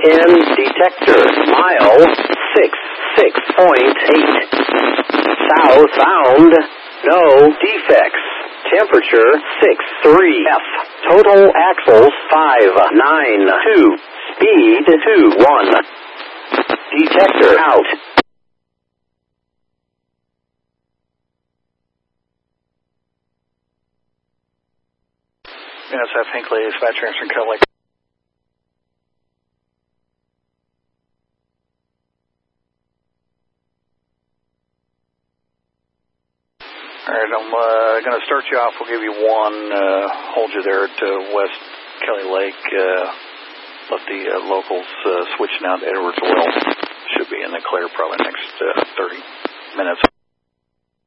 in detector. Mile 66.8. Southbound, no defects. Temperature 63 F. Total axles 592. Speed 21. Detector out. NSF Hinckley, dispatch answering Kelly. Alright, I'm going to start you off. We'll give you one, hold you there at West Kelly Lake. Let the locals switch now to Edwards Oil. Should be in the clear probably next 30 minutes.